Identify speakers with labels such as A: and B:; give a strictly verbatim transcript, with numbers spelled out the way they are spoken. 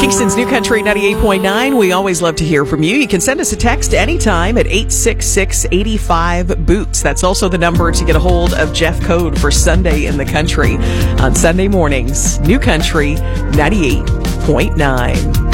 A: Kingston's New Country ninety-eight point nine. We always love to hear from you. You can send us a text anytime at eight six six, eight five, boots. That's also the number to get a hold of Jeff Code for Sunday in the Country on Sunday mornings. New Country ninety-eight point nine.